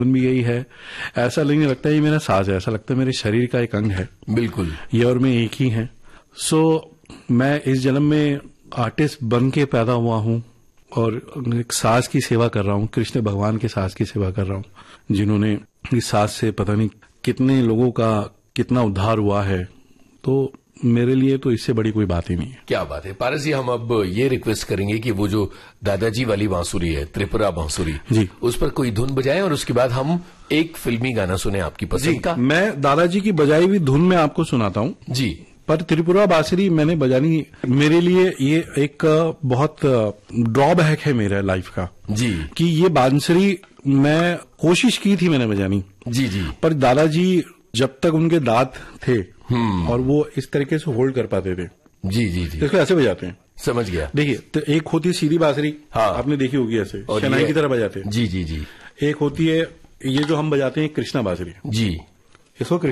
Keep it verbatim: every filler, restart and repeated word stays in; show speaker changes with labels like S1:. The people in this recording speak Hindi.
S1: भी यही है, ऐसा नहीं लगता ये मेरा साज है, ऐसा लगता है मेरे शरीर का एक अंग है।
S2: बिल्कुल,
S1: ये और मैं एक ही हैं। सो मैं इस जन्म में आर्टिस्ट बन के पैदा हुआ हूं और एक साज की सेवा कर रहा हूं, कृष्ण भगवान के साज की सेवा कर रहा हूं, जिन्होंने इस साज से पता नहीं कितने लोगों का कितना उद्धार हुआ है। तो मेरे लिए तो इससे बड़ी कोई बात ही नहीं है।
S2: क्या बात है पारस जी, हम अब ये रिक्वेस्ट करेंगे कि वो जो दादाजी वाली बांसुरी है, त्रिपुरा बांसुरी जी, उस पर कोई धुन बजाएं और उसके बाद हम एक फिल्मी गाना सुने आपकी पसंद का।
S1: मैं दादाजी की बजाई हुई धुन में आपको सुनाता हूँ
S2: जी,
S1: पर त्रिपुरा बांसुरी मैंने बजानी, मेरे लिए ये एक बहुत ड्रॉबैक है मेरे लाइफ का
S2: जी, कि
S1: ये बांसुरी मैं कोशिश की थी मैंने बजानी जी जी, पर दादाजी जब तक उनके दांत थे और वो इस तरीके से होल्ड कर पाते थे
S2: जी जी जी,
S1: इसको ऐसे बजाते हैं।
S2: समझ गया।
S1: देखिए, तो एक होती है सीधी बांसुरी, हाँ, आपने देखी होगी ऐसे शहनाई की तरह बजाते हैं।
S2: जी जी जी।
S1: एक होती है ये जो हम बजाते हैं कृष्णा बांसुरी जी, इसको